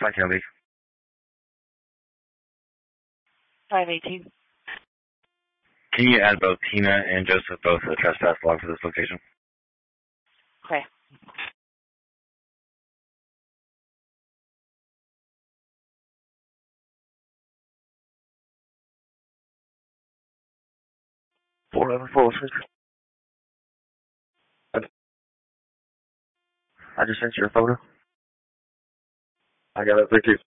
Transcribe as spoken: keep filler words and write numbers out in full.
Hi, Kelly. five eighteen. Can you add both Tina and Joseph both to the trespass log for this location? Okay. Four eleven four six. I just sent you a photo. I got it. Thank you.